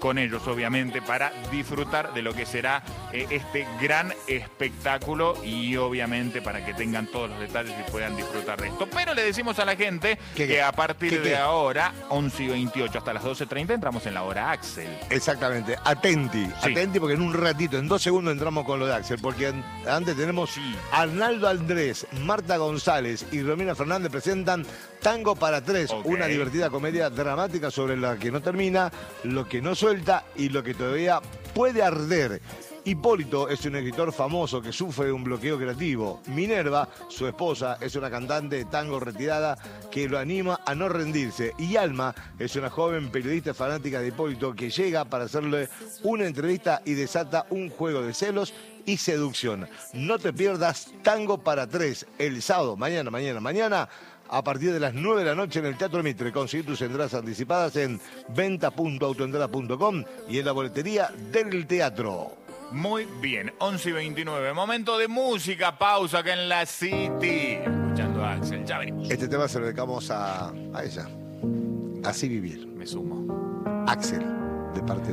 con ellos, obviamente, para disfrutar de lo que será este gran espectáculo y obviamente para que tengan todos los detalles y puedan disfrutar de esto. Pero le decimos a la gente que a partir de ahora, 11:28 hasta las 12:30, entramos en la hora Axel. Exactamente, atenti porque en un ratito, en 2 segundos entramos con lo de Axel, porque antes tenemos Arnaldo Andrés, Marta González y Romina Fernández presentan Tango para Tres, una divertida comedia dramática sobre la que no termina, lo que no suelta y lo que todavía puede arder. Hipólito es un escritor famoso que sufre un bloqueo creativo. Minerva, su esposa, es una cantante de tango retirada que lo anima a no rendirse. Y Alma es una joven periodista fanática de Hipólito que llega para hacerle una entrevista y desata un juego de celos y seducción. No te pierdas Tango para Tres el sábado, mañana, a partir de las 9 de la noche en el Teatro Mitre. Conseguir tus entradas anticipadas en venta.autoentrada.com y en la boletería del teatro. Muy bien, 11:29, momento de música, pausa acá en la City. Escuchando a Axel, ya venimos. Este tema se lo dedicamos a ella. Así vivir. Me sumo. Axel, de parte de